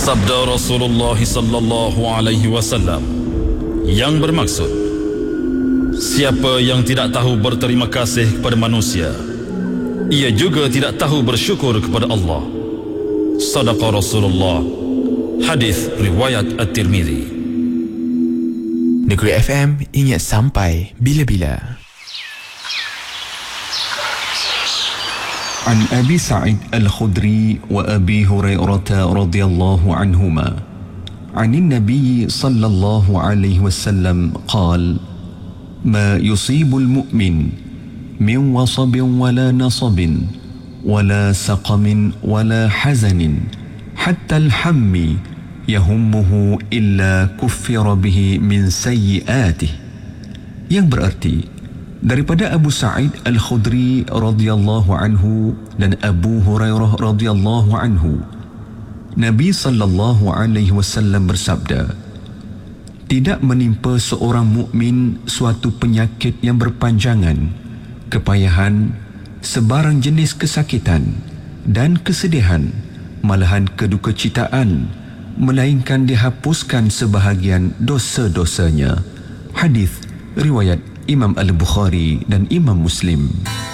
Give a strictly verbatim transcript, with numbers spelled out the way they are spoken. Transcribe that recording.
Sabda Rasulullah sallallahu alaihi wasallam yang bermaksud, siapa yang tidak tahu berterima kasih kepada manusia, ia juga tidak tahu bersyukur kepada Allah. Sadaqa Rasulullah. Hadis riwayat At-Tirmizi. Negeri F M ingat sampai bila-bila. عن أبي سعيد الخدري وأبي هريرة رضي الله عنهما عن النبي صلى الله عليه وسلم قال: ما يصيب المؤمن من وصب ولا نصب ولا سقم ولا حزن حتى الحم يهمه إلا كفر به من سيئاته. Yang berarti, daripada Abu Sa'id Al-Khudri radhiyallahu anhu dan Abu Hurairah radhiyallahu anhu, Nabi sallallahu alaihi wasallam bersabda, tidak menimpa seorang mukmin suatu penyakit yang berpanjangan, kepayahan, sebarang jenis kesakitan dan kesedihan, malahan kedukecitaan, melainkan dihapuskan sebahagian dosa-dosanya. Hadis riwayat Imam Al-Bukhari dan Imam Muslim.